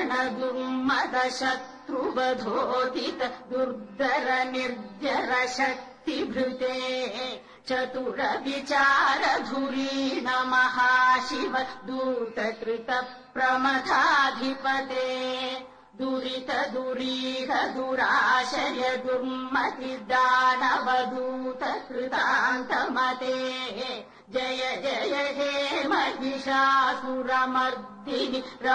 दुर्मद शत्रुवधोदित दुर्धर निर्जर शक्तिभृते चतुर विचार धुरीण महाशिव दूतकृत प्रमथाधिपते दुरित दुरीह दुराशय दुर्मति दानवदूत कृतान्तमते जय जय हे महिषासुरमर्दिनि